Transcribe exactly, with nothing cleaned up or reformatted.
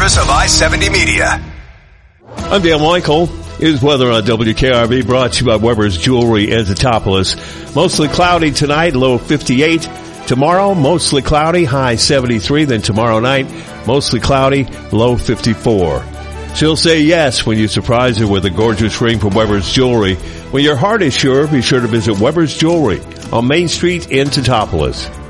service of I seventy Media. I'm Dan Michael. Here's weather on W K R V, brought to you by Weber's Jewelry in Antopolis. Mostly cloudy tonight, low fifty-eight. Tomorrow, mostly cloudy, high seventy-three. Then tomorrow night, mostly cloudy, low fifty-four. She'll say yes when you surprise her with a gorgeous ring from Weber's Jewelry. When your heart is sure, be sure to visit Weber's Jewelry on Main Street in Antopolis.